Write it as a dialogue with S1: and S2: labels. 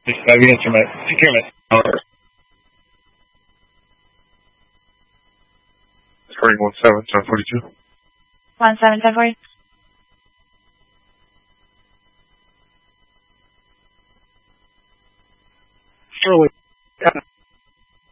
S1: Heavy instrument. Take care, mate. Over. Scoring 17, 1042.
S2: 17, 1040.